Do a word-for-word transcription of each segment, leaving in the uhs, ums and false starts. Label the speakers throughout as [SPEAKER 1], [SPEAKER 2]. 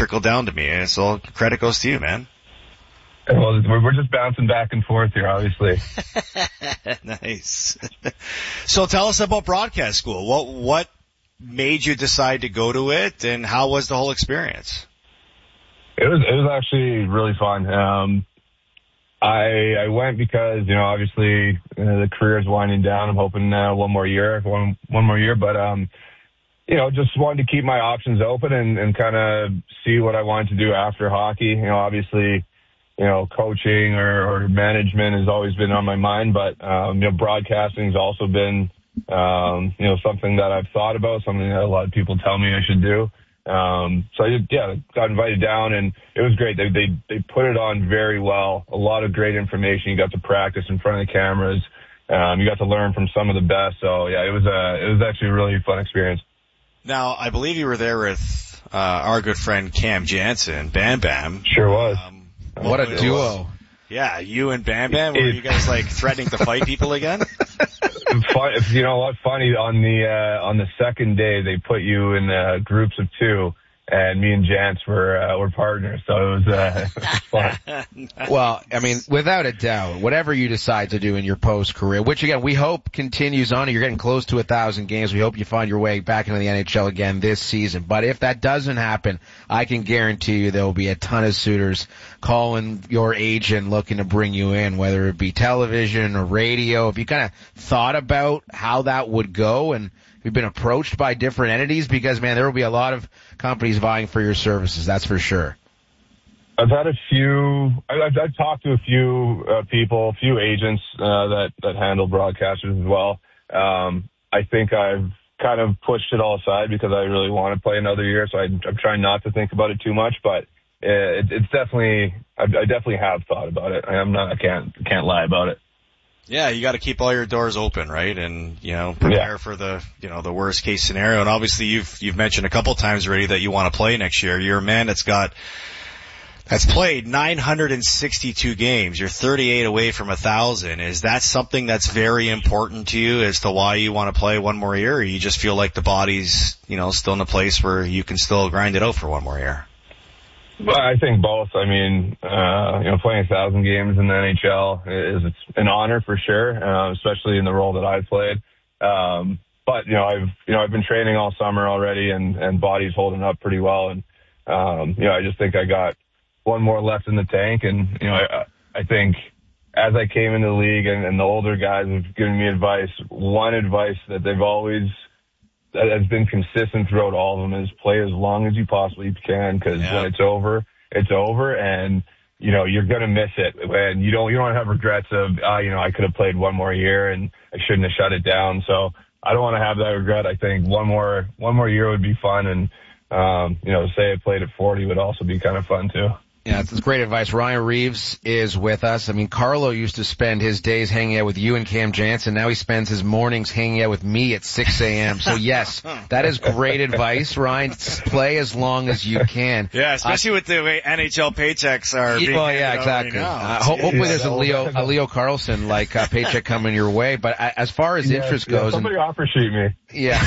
[SPEAKER 1] trickled down to me, and so credit goes to you, man.
[SPEAKER 2] Well, we're just bouncing back and forth here, obviously.
[SPEAKER 1] Nice. So tell us about broadcast school. What what made you decide to go to it, and how was the whole experience?
[SPEAKER 2] It was it was actually really fun. Um, I I went because you know obviously uh, the career is winding down. I'm hoping uh, one more year, one one more year, but um, you know just wanted to keep my options open and, and kind of see what I wanted to do after hockey. You know, obviously. You know, coaching or, or management has always been on my mind, but, um, you know, broadcasting has also been, um, you know, something that I've thought about, something that a lot of people tell me I should do. Um, so I just, yeah, got invited down and it was great. They, they, they put it on very well. A lot of great information. You got to practice in front of the cameras. Um, you got to learn from some of the best. So yeah, it was a, it was actually a really fun experience.
[SPEAKER 1] Now, I believe you were there with, uh, our good friend Cam Jansen, Bam Bam.
[SPEAKER 2] Sure was.
[SPEAKER 1] Um,
[SPEAKER 3] What a duo.
[SPEAKER 1] Yeah, you and Bam Bam, were you guys like threatening to fight people again?
[SPEAKER 2] Fun, you know what? Funny, on the uh, on the second day, they put you in uh, groups of two, and me and Jance were uh, were partners, so it was, uh, it was fun.
[SPEAKER 3] Well, I mean, without a doubt, whatever you decide to do in your post-career, which again, we hope continues on, you're getting close to a thousand games, we hope you find your way back into the N H L again this season. But if that doesn't happen, I can guarantee you there will be a ton of suitors calling your agent looking to bring you in, whether it be television or radio. If you kind of thought about how that would go and you've been approached by different entities, because, man, there will be a lot of companies vying for your services, that's for sure.
[SPEAKER 2] I've had a few, I've, I've talked to a few uh, people, a few agents uh, that, that handle broadcasters as well. Um, I think I've kind of pushed it all aside because I really want to play another year, so I, I'm trying not to think about it too much, but it, it's definitely, I, I definitely have thought about it. I'm not, I can't, can't lie about it.
[SPEAKER 1] Yeah, you got to keep all your doors open, right? And, you know, prepare
[SPEAKER 2] yeah.
[SPEAKER 1] for the, you know, the worst case scenario. And obviously you've, you've mentioned a couple times already that you want to play next year. You're a man that's got, that's played nine hundred sixty-two games. You're thirty-eight away from a thousand. Is that something that's very important to you as to why you want to play one more year? Or you just feel like the body's, you know, still in a place where you can still grind it out for one more year?
[SPEAKER 2] Well, I think both. I mean, uh, you know, playing a thousand games in the N H L is it's an honor for sure, uh, especially in the role that I played. Um, but you know, I've you know I've been training all summer already, and and body's holding up pretty well. And um, you know, I just think I got one more left in the tank. And you know, I, I think as I came into the league, and, and the older guys have given me advice. One advice that they've always that has been consistent throughout all of them is play as long as you possibly can, because yeah. when it's over, it's over, and you know you're gonna miss it. And you don't you don't have regrets of ah, you know I could have played one more year and I shouldn't have shut it down. So I don't want to have that regret. I think one more one more year would be fun, and um, you know say I played at forty would also be kind of fun too.
[SPEAKER 3] Yeah, that's great advice. Ryan Reeves is with us. I mean, Carlo used to spend his days hanging out with you and Cam Jansen. Now he spends his mornings hanging out with me at six a.m. So, yes, that is great advice, Ryan. Play as long as you can.
[SPEAKER 1] Yeah, especially uh, with the way N H L paychecks are being
[SPEAKER 3] Well, yeah, exactly.
[SPEAKER 1] Right
[SPEAKER 3] uh, ho- hopefully
[SPEAKER 2] yeah,
[SPEAKER 3] there's a Leo a Leo Carlson like uh, paycheck coming your way. But uh, as far as
[SPEAKER 2] yeah,
[SPEAKER 3] interest
[SPEAKER 2] yeah,
[SPEAKER 3] goes,
[SPEAKER 2] somebody
[SPEAKER 3] and,
[SPEAKER 2] offer sheet me.
[SPEAKER 3] Yeah.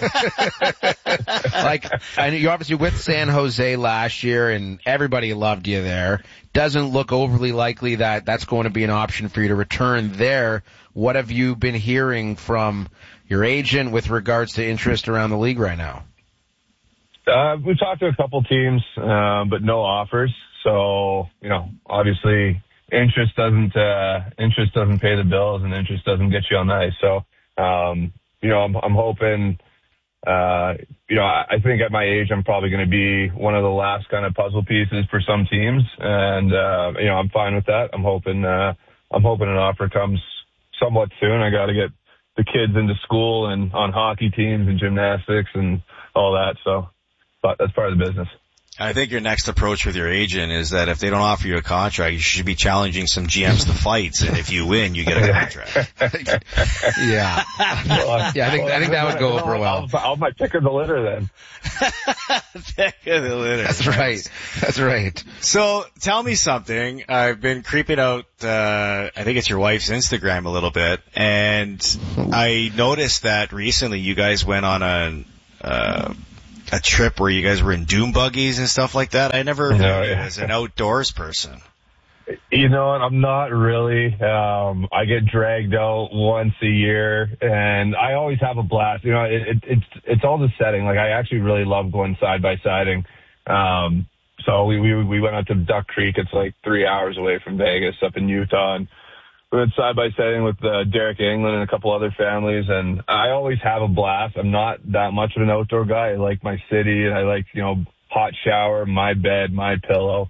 [SPEAKER 3] Like, I know you're obviously with San Jose last year, and everybody loved you there. Doesn't look overly likely that that's going to be an option for you to return there. What have you been hearing from your agent with regards to interest around the league right now?
[SPEAKER 2] Uh, we've talked to a couple teams, uh, but no offers. So, you know, obviously interest doesn't, uh, interest doesn't pay the bills, and interest doesn't get you on the ice. So, um, you know, I'm, I'm hoping, uh, you know, I, I think at my age, I'm probably going to be one of the last kind of puzzle pieces for some teams. And, uh, you know, I'm fine with that. I'm hoping, uh, I'm hoping an offer comes somewhat soon. I got to get the kids into school and on hockey teams and gymnastics and all that. So, but that's part of the business.
[SPEAKER 1] I think your next approach with your agent is that if they don't offer you a contract, you should be challenging some G Ms to fights, and if you win, you get a contract.
[SPEAKER 3] Yeah. Yeah, I think I think that would go over well.
[SPEAKER 2] I'll, I'll my pick of the litter then.
[SPEAKER 1] Pick of the litter.
[SPEAKER 3] That's right. That's right.
[SPEAKER 1] So tell me something. I've been creeping out, uh, I think it's your wife's Instagram a little bit, and I noticed that recently you guys went on a, uh, a trip where you guys were in dune buggies and stuff like that? I never
[SPEAKER 2] No,
[SPEAKER 1] knew you
[SPEAKER 2] yeah.
[SPEAKER 1] as an outdoors person.
[SPEAKER 2] You know what? I'm not really. Um, I get dragged out once a year, and I always have a blast. You know, it, it, it's it's all the setting. Like, I actually really love going side by siding. Um, so we, we we went out to Duck Creek. It's like three hours away from Vegas, up in Utah. And we went side by siding with uh, Derek England and a couple other families, and I always have a blast. I'm not that much of an outdoor guy. I like my city, and I like, you know, hot shower, my bed, my pillow.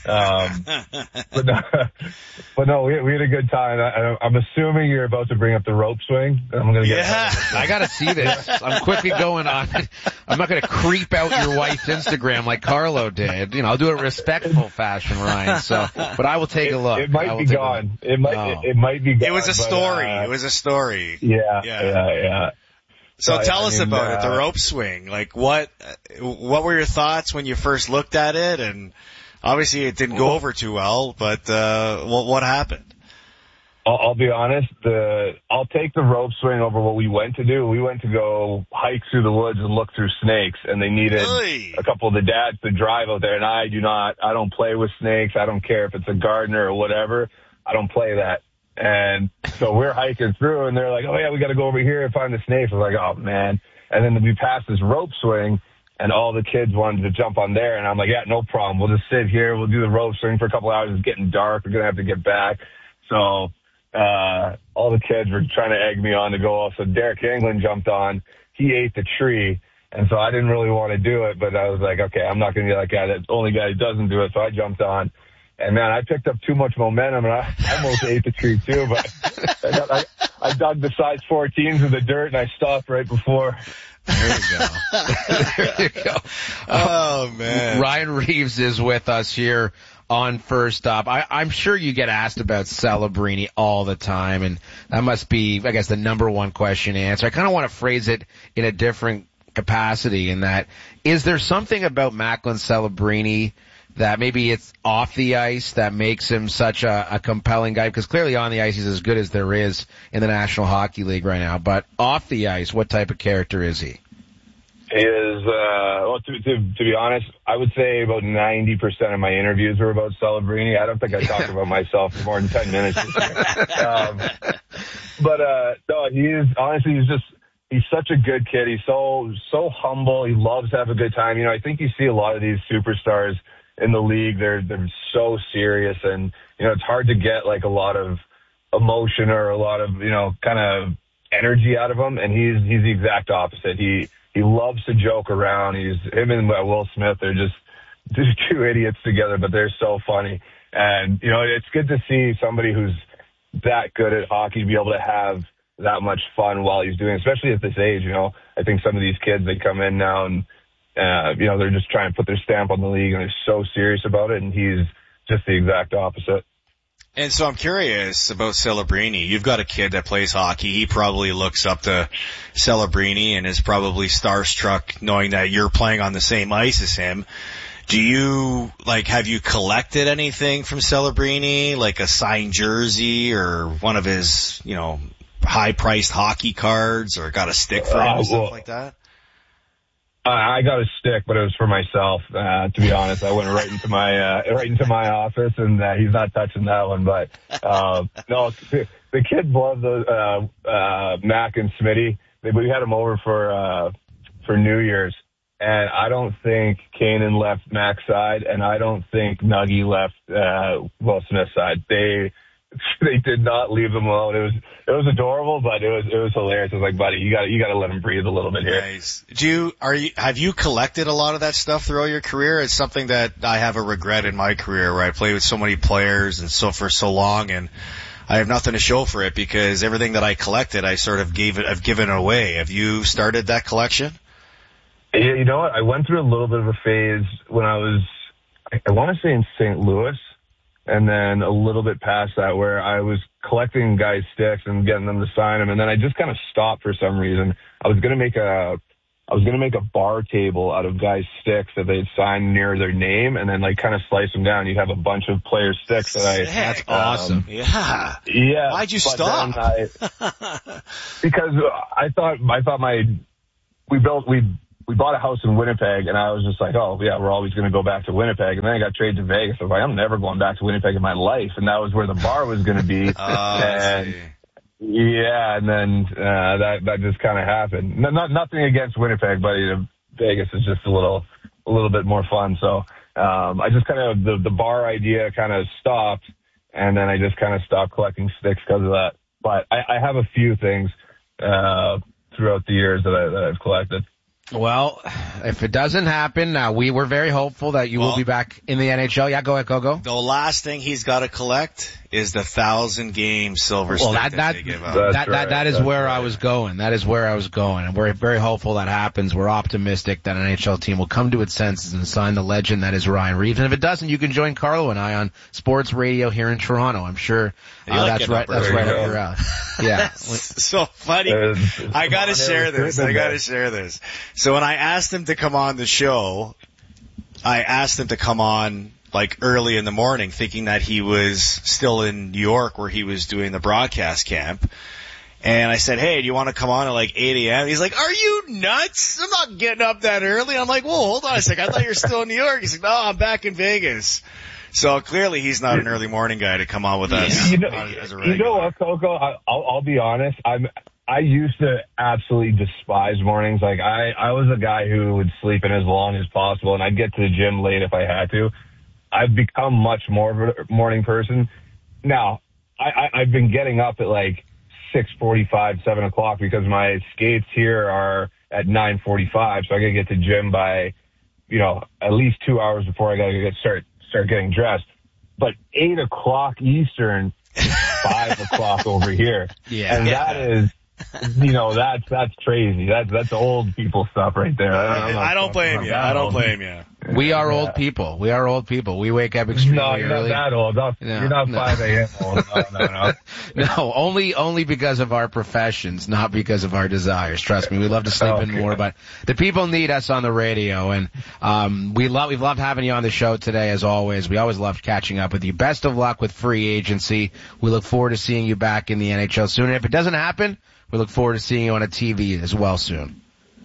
[SPEAKER 2] Um, but no, but no, we, we had a good time. I, I'm assuming you're about to bring up the rope swing. I'm gonna get.
[SPEAKER 1] Yeah,
[SPEAKER 3] I gotta see this. I'm quickly going on. I'm not gonna creep out your wife's Instagram like Carlo did. You know, I'll do it in respectful fashion, Ryan. So, but I will take
[SPEAKER 2] it,
[SPEAKER 3] a look.
[SPEAKER 2] It might be gone. It might.
[SPEAKER 3] Oh.
[SPEAKER 2] It, it might be gone.
[SPEAKER 1] it was a
[SPEAKER 2] but,
[SPEAKER 1] story.
[SPEAKER 2] Uh,
[SPEAKER 1] it was a story.
[SPEAKER 2] Yeah,
[SPEAKER 1] Yeah.
[SPEAKER 2] yeah, yeah.
[SPEAKER 1] So
[SPEAKER 2] I-
[SPEAKER 1] tell
[SPEAKER 2] I
[SPEAKER 1] us
[SPEAKER 2] mean,
[SPEAKER 1] about it, the
[SPEAKER 2] uh,
[SPEAKER 1] rope swing. Like, what what were your thoughts when you first looked at it? And obviously it didn't go over too well, but uh, what, what happened?
[SPEAKER 2] I'll, I'll be honest. The I'll take the rope swing over what we went to do. We went to go hike through the woods and look through snakes, and they needed
[SPEAKER 1] Oy.
[SPEAKER 2] a couple of the dads to drive out there. And I do not. I don't play with snakes. I don't care if it's a gardener or whatever. I don't play that. And so we're hiking through, and they're like, "Oh yeah, we got to go over here and find the snakes." I was like, "Oh man!" And then we passed this rope swing, and all the kids wanted to jump on there, and I'm like, "Yeah, no problem. We'll just sit here. We'll do the rope swing for a couple hours. It's getting dark. We're gonna have to get back." So uh all the kids were trying to egg me on to go off. So Derek England jumped on. He ate the tree, and so I didn't really want to do it, but I was like, okay, I'm not going to be that guy, that only guy who doesn't do it. So I jumped on. And, man, I picked up too much momentum, and I almost ate the tree, too. But I, got, I, I dug the size fourteens in the dirt, and I stopped right before.
[SPEAKER 3] There you go. There you go.
[SPEAKER 1] Oh, man.
[SPEAKER 3] Ryan Reeves is with us here on First Stop. I, I'm sure you get asked about Celebrini all the time, and that must be, I guess, the number one question to answer. I kind of want to phrase it in a different capacity in that, is there something about Macklin Celebrini that maybe it's off the ice that makes him such a, a compelling guy? Because clearly on the ice he's as good as there is in the National Hockey League right now. But off the ice, what type of character is he?
[SPEAKER 2] He is, uh, well, to, to, to be honest, I would say about ninety percent of my interviews were about Celebrini. I don't think I talked about myself for more than ten minutes. um, but, uh, no, he is, honestly, he's just, he's such a good kid. He's so, so humble. He loves to have a good time. You know, I think you see a lot of these superstars in the league. They're, they're so serious, and, you know, it's hard to get like a lot of emotion or a lot of, you know, kind of energy out of him. And he's, he's the exact opposite. He, he loves to joke around. He's, him and Will Smith, they're just, just two idiots together, but they're so funny. And, you know, it's good to see somebody who's that good at hockey be able to have that much fun while he's doing it, especially at this age. You know, I think some of these kids, they come in now and, uh, you know, they're just trying to put their stamp on the league, and they're so serious about it, and he's just the exact opposite.
[SPEAKER 1] And so I'm curious about Celebrini. You've got a kid that plays hockey. He probably looks up to Celebrini and is probably starstruck knowing that you're playing on the same ice as him. Do you, like, have you collected anything from Celebrini, like a signed jersey or one of his, you know, high-priced hockey cards, or got a stick for him
[SPEAKER 2] Uh,
[SPEAKER 1] and stuff
[SPEAKER 2] well,
[SPEAKER 1] like that?
[SPEAKER 2] I I got a stick, but it was for myself. Uh, to be honest, I went right into my uh, right into my office, and uh, he's not touching that one. But uh, no, the, the kids love the uh, uh, Mac and Smitty. They, we had them over for uh, for New Year's, and I don't think Kanan left Mac's side, and I don't think Nuggy left uh, Will Smith's side. They they did not leave them alone. It was it was adorable, but it was it was hilarious. I was like, buddy, you got you got to let him breathe a little bit here.
[SPEAKER 1] Nice. Do you, are you, have you collected a lot of that stuff throughout your career? It's something that I have a regret in my career, where I played with so many players and so for so long, and I have nothing to show for it because everything that I collected, I sort of gave it, I've given it away. Have you started that collection?
[SPEAKER 2] Yeah, you know what? I went through a little bit of a phase when I was, I, I want to say in Saint Louis, and then a little bit past that where I was collecting guys' sticks and getting them to sign them, and then I just kind of stopped for some reason. I was gonna make a, I was gonna make a bar table out of guys' sticks that they'd sign near their name, and then like kind of slice them down. You'd have a bunch of players' sticks that I.
[SPEAKER 1] That's
[SPEAKER 2] um,
[SPEAKER 3] awesome.
[SPEAKER 1] Yeah.
[SPEAKER 2] Yeah.
[SPEAKER 1] Why'd you
[SPEAKER 2] but
[SPEAKER 1] stop?
[SPEAKER 2] then I, because I thought I thought my we built we. we we bought a house in Winnipeg, and I was just like, oh, yeah, we're always going to go back to Winnipeg. And then I got traded to Vegas. I was like, I'm never going back to Winnipeg in my life. And that was where the bar was going to be.
[SPEAKER 1] Oh,
[SPEAKER 2] and yeah, and then uh, that that just kind of happened. No, not nothing against Winnipeg, but you know, Vegas is just a little a little bit more fun. So um, I just kind of the the bar idea kind of stopped, and then I just kind of stopped collecting sticks because of that. But I, I have a few things uh, throughout the years that I that I've collected.
[SPEAKER 3] Well, if it doesn't happen, uh, we were very hopeful that you
[SPEAKER 1] well,
[SPEAKER 3] will be back in the N H L. Yeah, go ahead, go, go.
[SPEAKER 1] The last thing he's got to collect is the thousand game silver
[SPEAKER 3] well,
[SPEAKER 1] stick
[SPEAKER 3] that,
[SPEAKER 1] that,
[SPEAKER 3] that,
[SPEAKER 1] they give out.
[SPEAKER 3] that, that,
[SPEAKER 2] right,
[SPEAKER 3] that is where
[SPEAKER 2] right.
[SPEAKER 3] I was going. That is where I was going. And we're very hopeful that happens. We're optimistic that an N H L team will come to its senses and sign the legend that is Ryan Reaves. And if it doesn't, you can join Carlo and I on sports radio here in Toronto. I'm sure uh,
[SPEAKER 1] like
[SPEAKER 3] that's right, that's right up your alley. Yeah.
[SPEAKER 1] So funny. I gotta share this. I gotta share this. So when I asked him to come on the show, I asked him to come on like early in the morning, thinking that he was still in New York where he was doing the broadcast camp. And I said, hey, do you want to come on at like eight a.m.? He's like, are you nuts? I'm not getting up that early. I'm like, whoa, hold on a second. I thought you were still in New York. He's like, no, I'm back in Vegas. So clearly he's not an early morning guy to come on with us.
[SPEAKER 2] You know,
[SPEAKER 1] as a
[SPEAKER 2] you know what, Coco? I, I'll, I'll be honest. I'm, I used to absolutely despise mornings. Like I, I was a guy who would sleep in as long as possible, and I'd get to the gym late if I had to. I've become much more of a morning person. Now, I, I, I've been getting up at like six forty-five, seven o'clock because my skates here are at nine forty-five, so I got to get to the gym by, you know, at least two hours before I got to get start start getting dressed. But eight o'clock Eastern, five o'clock over here,
[SPEAKER 3] yeah,
[SPEAKER 2] and
[SPEAKER 3] yeah.
[SPEAKER 2] that is. You know, that's, that's crazy. That's, that's old people stuff right there. I don't,
[SPEAKER 1] I don't blame you. I don't blame you.
[SPEAKER 3] We are old people. We are old people. We wake up extremely
[SPEAKER 2] no, you're
[SPEAKER 3] early.
[SPEAKER 2] No, you're not that old. Not,
[SPEAKER 3] no,
[SPEAKER 2] you're not
[SPEAKER 3] no.
[SPEAKER 2] five a.m. old. No, no, no.
[SPEAKER 3] No, only, only because of our professions, not because of our desires. Trust me, we love to sleep
[SPEAKER 2] okay.
[SPEAKER 3] in more, but the people need us on the radio, and, um, we love, we've loved having you on the show today, as always. We always loved catching up with you. Best of luck with free agency. We look forward to seeing you back in the N H L soon. And if it doesn't happen, we look forward to seeing you on a T V as well soon.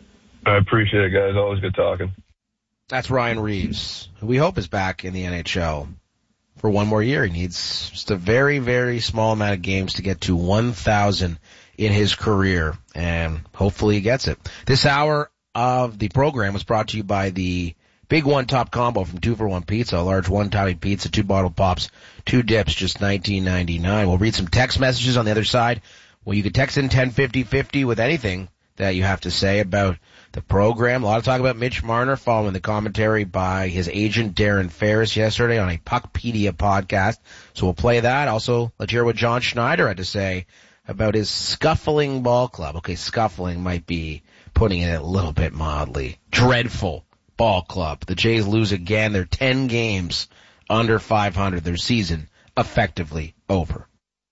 [SPEAKER 2] I appreciate it, guys. Always good talking.
[SPEAKER 3] That's Ryan Reaves, who we hope is back in the N H L for one more year. He needs just a very, very small amount of games to get to one thousand in his career, and hopefully he gets it. This hour of the program was brought to you by the Big One Top Combo from Two for One Pizza, a large one-topping pizza, two bottle pops, two dips, just nineteen ninety-nine. We'll read some text messages on the other side. Well, you can text in ten fifty fifty with anything that you have to say about the program. A lot of talk about Mitch Marner following the commentary by his agent Darren Ferris yesterday on a Puckpedia podcast. So we'll play that. Also, let's hear what John Schneider had to say about his scuffling ball club. Okay, scuffling might be putting it a little bit mildly. Dreadful ball club. The Jays lose again. They're ten games under five hundred. Their season effectively over.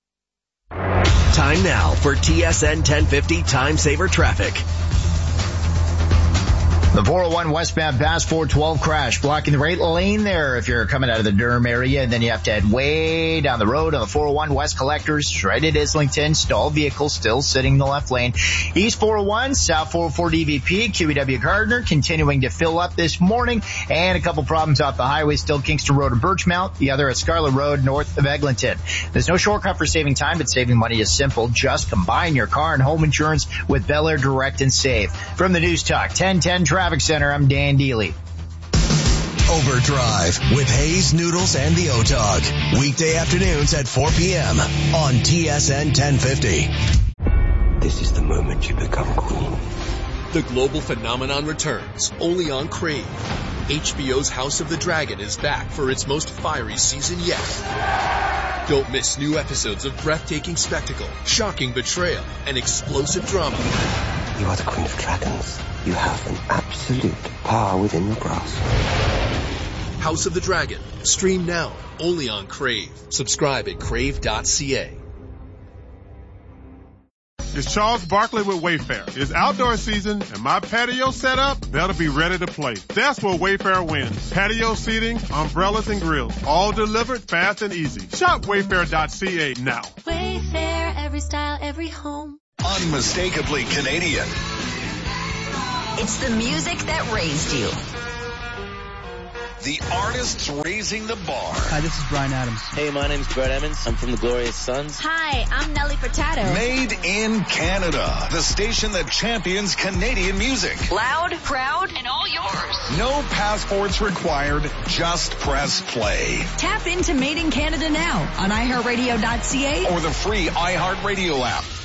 [SPEAKER 4] Time now for T S N ten fifty Time Saver Traffic.
[SPEAKER 5] The four oh one westbound past four twelve crash blocking the right lane there if you're coming out of the Durham area, and then you have to head way down the road on the four oh one West Collectors right at Islington. Stalled vehicle still sitting in the left lane. East four oh one, South four oh four D V P, Q E W Gardner continuing to fill up this morning, and a couple problems off the highway still, Kingston Road and Birchmount, the other at Scarlet Road north of Eglinton. There's no shortcut for saving time, but saving money is simple. Just combine your car and home insurance with Bel Air Direct and Save. From the News Talk ten ten Traffic Center, I'm Dan Deely.
[SPEAKER 4] Overdrive with Hayes, Noodles, and the O-Dog. Weekday afternoons at four p.m. on T S N ten fifty.
[SPEAKER 6] This is the moment you become queen.
[SPEAKER 7] The global phenomenon returns, only on Crave. H B O's House of the Dragon is back for its most fiery season yet. Don't miss new episodes of breathtaking spectacle, shocking betrayal, and explosive drama.
[SPEAKER 6] You are the Queen of Dragons. You have an absolute power within your grasp.
[SPEAKER 7] House of the Dragon. Stream now, only on Crave. Subscribe at crave dot c a.
[SPEAKER 8] It's Charles Barkley with Wayfair. It's outdoor season, and my patio setup better be ready to play. That's where Wayfair wins. Patio seating, umbrellas, and grills. All delivered fast and easy. Shop wayfair dot c a now.
[SPEAKER 9] Wayfair, every style, every home.
[SPEAKER 4] Unmistakably Canadian.
[SPEAKER 9] It's the music that raised you.
[SPEAKER 10] The artists raising the bar.
[SPEAKER 11] Hi, this is Bryan Adams.
[SPEAKER 12] Hey, my name's Brett Emmons. I'm from the Glorious Sons.
[SPEAKER 13] Hi, I'm Nelly Furtado.
[SPEAKER 10] Made in Canada. The station that champions Canadian music.
[SPEAKER 9] Loud, proud, and all yours.
[SPEAKER 10] No passports required. Just press play.
[SPEAKER 9] Tap into Made in Canada now on i heart radio dot c a
[SPEAKER 10] or the free iHeartRadio app.